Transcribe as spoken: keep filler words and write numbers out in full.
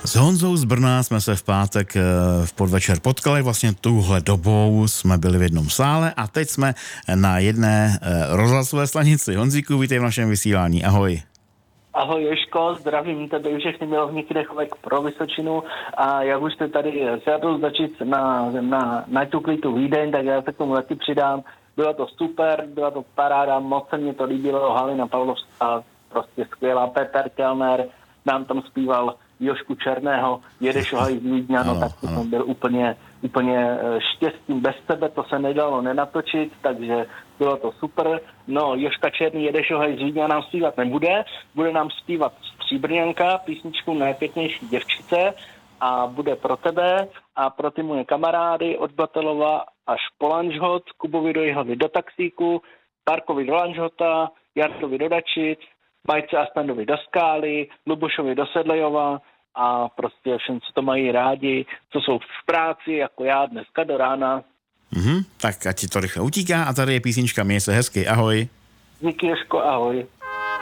S Honzou z Brna jsme se v pátek v podvečer potkali, vlastně tuhle dobou jsme byli v jednom sále a teď jsme na jedné rozhlasové stanici. Honzíku, vítej v našem vysílání, ahoj. Ahoj Jožko, zdravím tebe všechny milovníky dechovek pro Vysočinu a jak už jste tady zjadl začít na, na, na tu Vídeň, tak já se k tomu taky přidám. Bylo to super, byla to paráda, moc se mě to líbilo, Halina Pavlovská, prostě skvělá, Petr Kellner nám tam zpíval Jožku Černého, jedeš ohaj z Vídňa, no tak to jsem byl úplně, úplně štěstím bez sebe, to se nedalo nenatočit, takže bylo to super. No, Jožka Černý, jedeš ohaj z Vídňa nám zpívat nebude, bude nám zpívat Stříbrňanka, písničku Nejpěknější děvčice a bude pro tebe a pro ty moje kamarády od Batelova až po Lanžhot, Kubovi do Jihlavy do taxíku, Parkovi do Lanžhota, Jardovi do Dačic, Majce a Standovi do Skály, Lubošovi do Sedlejova a prostě všem, co to mají rádi, co jsou v práci, jako já dneska do rána. Mhm, tak ať ti to rychle utíká a tady je písnička Měj se hezky, ahoj. Díky Jožko, ahoj.